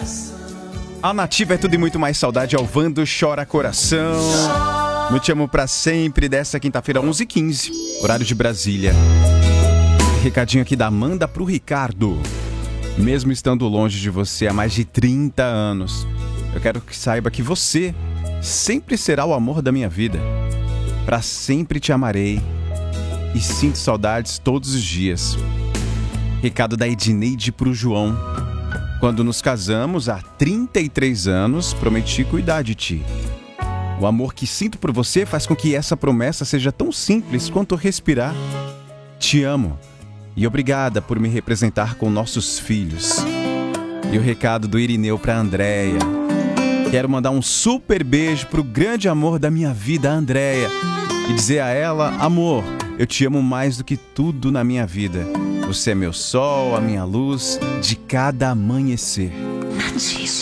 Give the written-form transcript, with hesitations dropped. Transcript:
A Nativa é tudo e muito mais. Saudade ao Vando, Chora Coração. Eu te amo pra sempre, dessa quinta-feira, 11h15, horário de Brasília. Recadinho aqui da Amanda pro Ricardo. Mesmo estando longe de você há mais de 30 anos, eu quero que saiba que você sempre será o amor da minha vida. Pra sempre te amarei e sinto saudades todos os dias. Recado da Edneide pro João. Quando nos casamos há 33 anos, prometi cuidar de ti. O amor que sinto por você faz com que essa promessa seja tão simples quanto respirar. Te amo e obrigada por me representar com nossos filhos. E o recado do Irineu pra Andréia. Quero mandar um super beijo pro grande amor da minha vida, a Andréia, e dizer a ela: amor, eu te amo mais do que tudo na minha vida. Você é meu sol, a minha luz de cada amanhecer. Nativa.